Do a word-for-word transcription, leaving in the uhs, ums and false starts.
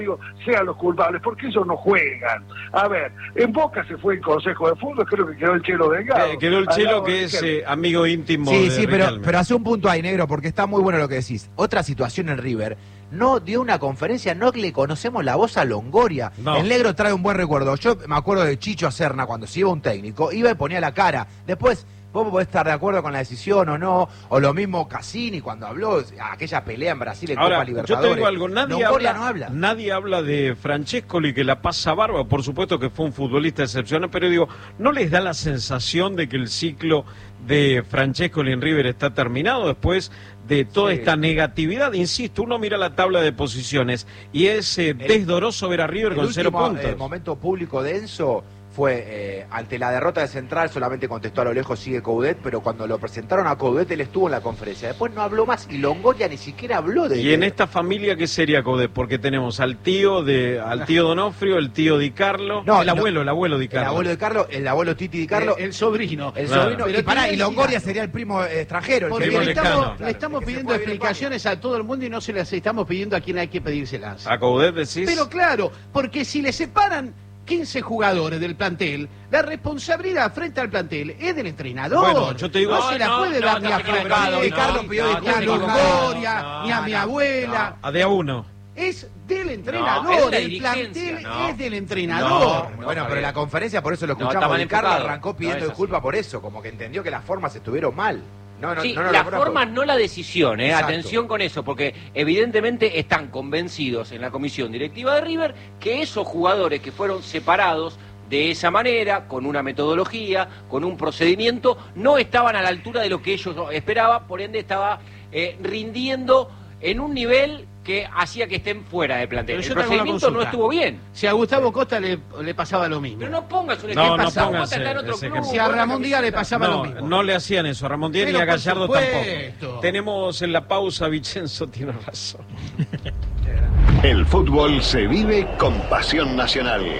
sean los culpables, porque ellos no juegan. A ver, en Boca se fue el Consejo de Fútbol, creo que quedó el Chelo Delgado. Eh, quedó el Chelo, que es eh, amigo íntimo sí, de Sí, sí, pero, pero hace un punto ahí, negro, porque está muy bueno lo que decís. Otra situación en River, no dio una conferencia, no le conocemos la voz a Longoria. No. El negro trae un buen recuerdo. Yo me acuerdo de Chicho Serna, cuando se iba un técnico, iba y ponía la cara. Después, vos podés estar de acuerdo con la decisión o no, o lo mismo Cassini cuando habló, aquella pelea en Brasil en Ahora, Copa Libertadores. Yo te digo algo, nadie habla, no habla. Nadie habla de Francescoli, que la pasa bárbaro, por supuesto que fue un futbolista excepcional, pero digo, ¿no les da la sensación de que el ciclo de Francescoli en River está terminado después de toda sí. esta negatividad? Insisto, uno mira la tabla de posiciones y es eh, desdoroso ver a River con último, cero puntos. El momento público denso fue, eh, ante la derrota de Central, solamente contestó a lo lejos, sigue Coudet, pero cuando lo presentaron a Coudet, él estuvo en la conferencia. Después no habló más y Longoria ni siquiera habló de él. Y en esta familia, ¿qué sería Coudet? Porque tenemos al tío de al tío Donofrio, el tío Di Carlo, no, el abuelo, no, el abuelo Di Carlo. El abuelo Di Carlo, el abuelo Titi Di Carlo. El, el sobrino. El claro. sobrino. Y, pará, y Longoria sería el primo extranjero. El Porque que le estamos, claro, le estamos pidiendo explicaciones a todo el mundo y no se las estamos pidiendo a quien hay que pedírselas. ¿A Coudet decís? Pero claro, porque si le separan quince jugadores del plantel, la responsabilidad frente al plantel es del entrenador. Bueno, yo te digo, no, no se la no, puede no, dar no, ni a no, Di no, Carlo pidió no, ni a Longoria, no, ni a mi abuela. No, a de a uno. Es del entrenador, no, es el plantel no. es del entrenador. No, bueno, pero la conferencia, por eso lo escuchamos, no, Di Carlo enfocado. arrancó pidiendo no disculpas por eso, como que entendió que las formas estuvieron mal. No, no, sí, no, no la lo forma, no la decisión, ¿eh? Exacto. Atención con eso, porque evidentemente están convencidos en la comisión directiva de River que esos jugadores que fueron separados de esa manera, con una metodología, con un procedimiento, no estaban a la altura de lo que ellos esperaban, por ende estaba eh, rindiendo en un nivel que hacía que estén fuera de plantel. El procedimiento no estuvo bien. Si a Gustavo Costa le, le pasaba lo mismo. Pero no pongas un ejemplo. No, no Gustavo pongas Costa está en otro club. Si a Ramón Díaz le pasaba no, lo mismo. No le hacían eso, a Ramón Díaz Pero ni a Gallardo supuesto. tampoco. Tenemos en la pausa, Vicenzo tiene razón. El fútbol se vive con pasión nacional.